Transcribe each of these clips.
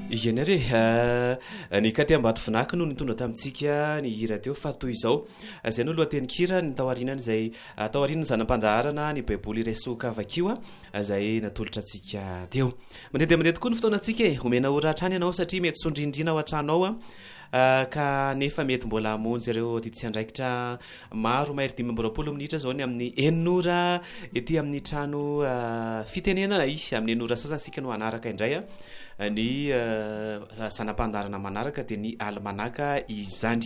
Ianare ny katy-ambato vinaka no nitondra tamintsika ny hira teo fa toy izao zay no lohateny kira ny taorianany zay taorian'ny zanam-pandaharana ny baiboly iresoka vakiwa zay natolotra antsika teo mandeha mandeha tokoa ny fotoanantsika omena ora hatrany ianao satria mety sondrindrina ao an-trano ao ka nefa mety mbola hamonjy ireo diditsy andraikitra maro mahery 5 minitra zao ny amin'ny enora ety amin'ny trano fitenenana amin'ny enora sasasika no anaraka indray ny sanam-pandarana manaraka dia ny almanaka izany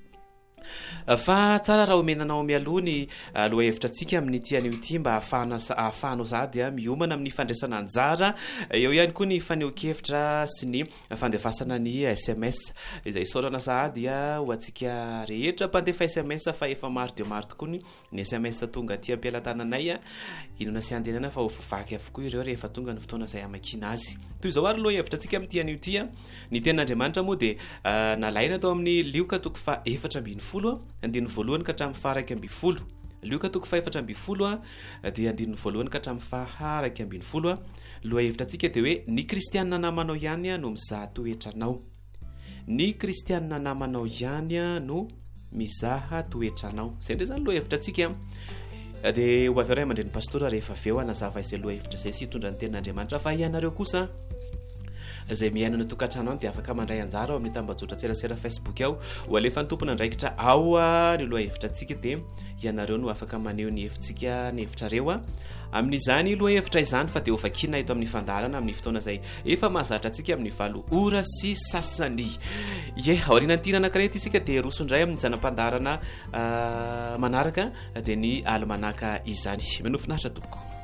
fa tsara raha omenanao mialoha ny loha hevitra antsika amin'ny ity anio ity mba ahafahanao sady miomana amin'ny fandraisana anjara eo ihany koa ny faneho-kevitra sy ny fandefasana ny SMS izay isaorana sahady ho antsika rehetra mpandefa SMS fa efa maro dia maro tokoa ny SMS tonga aty ampialatananay inona sy andenana fa ho vaky avokoa ireo rehefa tonga ny fotoana izay amakina azy toy izao ary loha hevitra antsika amin'ity anio ity ny tenin'Andriamanitra moa dia nalaina tao amin'ny lioka toko fa 7:20 andin'ny voalohany ka hatramin'ny faha 2:10 lioka toko fa 7:20 dia andin'ny voalohany ka hatramin'ny faha 2:10 loha hevitra antsika dia hoe ny kristianina namanao ihany no mizaha toetranao ny kristianina namanao ihany no mizaha toetranao zay ndray zany loha hevitra antsika dia ho avy ray aman-dren'ny pastora rehefa aveo anazava izay loha hevitra izay sy hitondra ny tenin'Andriamanitra fa ianareo kosa zay miainana tokantrano any dia afaka mandray anjara ao amin'ny tambajotra tserasera Facebook ao ho alefa ny tompona andraikitra ao ny loha hevitra antsika dia ianareo no afaka maneho ny hevitsika ny hevitrareo amin'izany loha hevitra izany fa dia ho vakina eto amin'ny fandarana amin'ny fotoana izay efa mahazatra antsika amin'ny 7 ora sy sasany aorianany tina anankiray ity isika dia rosondray amin'ny zanam-pandarana manaraka dia ny almanaka izany menofinaritra tompoko